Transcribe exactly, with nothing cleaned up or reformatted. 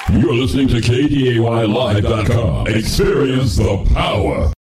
You're listening to K D A Y Live dot com. Experience the power.